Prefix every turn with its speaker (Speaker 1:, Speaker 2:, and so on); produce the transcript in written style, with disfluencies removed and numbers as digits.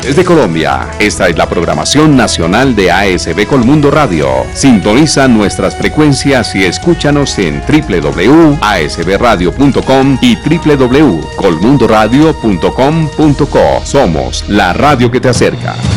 Speaker 1: regiones de Colombia. Esta es la programación nacional de ASB Colmundo Radio. Sintoniza nuestras frecuencias y escúchanos en www.asbradio.com y www.colmundoradio.com.co. Somos la radio que te acerca.